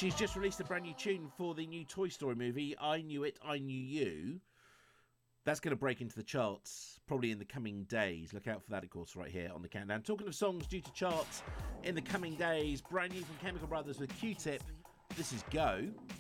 She's just released a brand new tune for the new Toy Story movie, I Knew It, I Knew You. That's going to break into the charts probably in the coming days. Look out for that, of course, right here on the countdown. Talking of songs due to charts in the coming days, brand new from Chemical Brothers with Q-Tip. This is Go.